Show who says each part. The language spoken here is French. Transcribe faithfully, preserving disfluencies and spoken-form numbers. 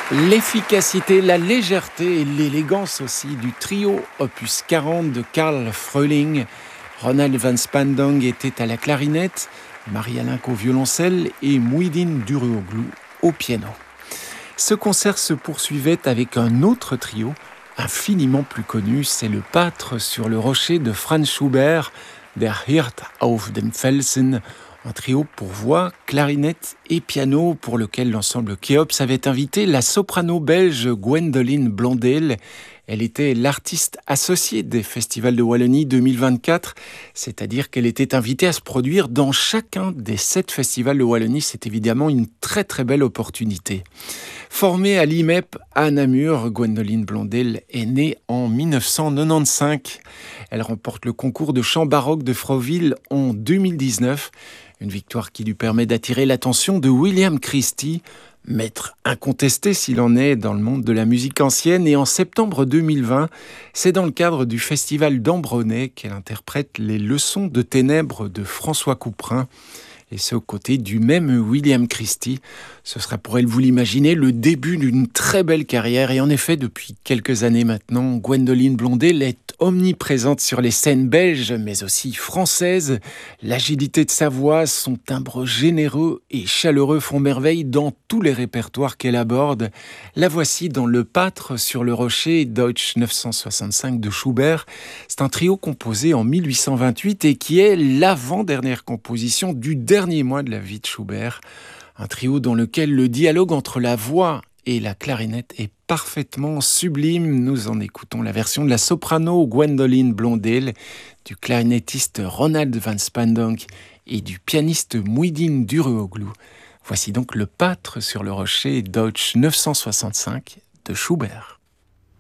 Speaker 1: L'efficacité, la légèreté et l'élégance aussi du trio opus quarante de Karl Fröhling. Ronald van Spandonk était à la clarinette, Marie-Alain au violoncelle et Mouhidine Duruoğlu au piano. Ce concert se poursuivait avec un autre trio, infiniment plus connu, c'est le Pâtre sur le rocher de Franz Schubert, Der Hirt auf dem Felsen, un trio pour voix, clarinette et piano pour lequel l'ensemble Kéops avait invité la soprano belge Gwendoline Blondel. Elle était l'artiste associée des Festivals de Wallonie deux mille vingt-quatre, c'est-à-dire qu'elle était invitée à se produire dans chacun des sept festivals de Wallonie. C'est évidemment une très très belle opportunité. Formée à l'I M E P à Namur, Gwendoline Blondel est née en dix-neuf cent quatre-vingt-quinze. Elle remporte le concours de chant baroque de Frauwil en deux mille dix-neuf. Une victoire qui lui permet d'attirer l'attention de William Christie, maître incontesté s'il en est dans le monde de la musique ancienne. Et en septembre deux mille vingt, c'est dans le cadre du festival d'Ambronay qu'elle interprète les Leçons de ténèbres de François Couperin. Et ce, aux côtés du même William Christie. Ce sera pour elle, vous l'imaginez, le début d'une très belle carrière. Et en effet, depuis quelques années maintenant, Gwendoline Blondel est omniprésente sur les scènes belges, mais aussi françaises. L'agilité de sa voix, son timbre généreux et chaleureux font merveille dans tous les répertoires qu'elle aborde. La voici dans Le Pâtre sur le rocher, Deutsch neuf cent soixante-cinq de Schubert. C'est un trio composé en mille huit cent vingt-huit et qui est l'avant-dernière composition du dernier mois de la vie de Schubert. Un trio dans lequel le dialogue entre la voix et la clarinette est parfaitement sublime. Nous en écoutons la version de la soprano Gwendoline Blondel, du clarinettiste Ronald van Spandonk et du pianiste Mouhidine Duruoğlu. Voici donc Le Pâtre sur le rocher, Deutsch neuf cent soixante-cinq de Schubert.